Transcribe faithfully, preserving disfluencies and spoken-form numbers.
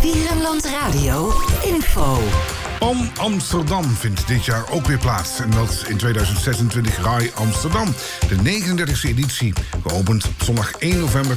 Dierenland Radio info. Om Amsterdam vindt dit jaar ook weer plaats. En dat in tweeduizend zesentwintig Rai Amsterdam. De negenendertigste editie. Geopend op zondag één november